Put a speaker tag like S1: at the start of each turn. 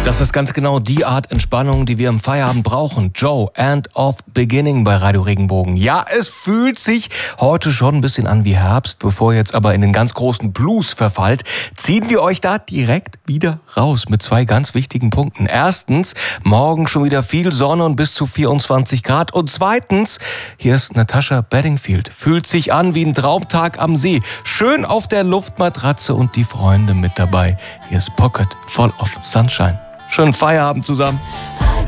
S1: Das ist ganz genau die Art Entspannung, die wir im Feierabend brauchen. Joe, End of Beginning bei Radio Regenbogen. Ja, es fühlt sich heute schon ein bisschen an wie Herbst, bevor jetzt aber in den ganz großen Blues verfallt, ziehen wir euch da direkt wieder raus mit 2 ganz wichtigen Punkten. Erstens, morgen schon wieder viel Sonne und bis zu 24 Grad. Und zweitens, hier ist Natasha Bedingfield. Fühlt sich an wie ein Traumtag am See. Schön auf der Luftmatratze und die Freunde mit dabei. Hier ist Pocket Full of Sunshine. Schönen Feierabend zusammen.